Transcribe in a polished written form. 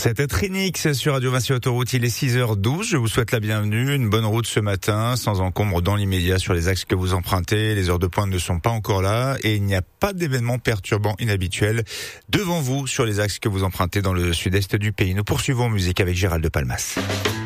C'était Trinix sur Radio Vinci Autoroute, il est 6h12, je vous souhaite la bienvenue, une bonne route ce matin, sans encombre dans l'immédiat sur les axes que vous empruntez, les heures de pointe ne sont pas encore là et il n'y a pas d'événements perturbants inhabituels devant vous sur les axes que vous empruntez dans le sud-est du pays. Nous poursuivons en musique avec Gérald de Palmas.